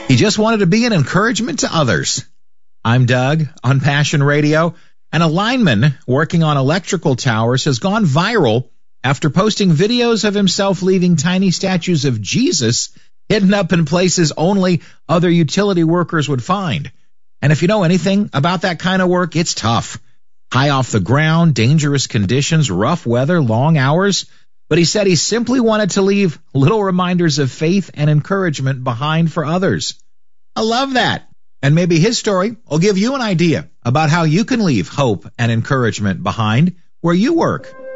He just wanted to be an encouragement to others. I'm Doug on Passion Radio. And a lineman working on electrical towers has gone viral after posting videos of himself leaving tiny statues of Jesus hidden up in places only other utility workers would find. And if you know anything about that kind of work, it's tough. High off the ground, dangerous conditions, rough weather, long hours. But he said he simply wanted to leave little reminders of faith and encouragement behind for others. I love that. And maybe his story will give you an idea about how you can leave hope and encouragement behind where you work.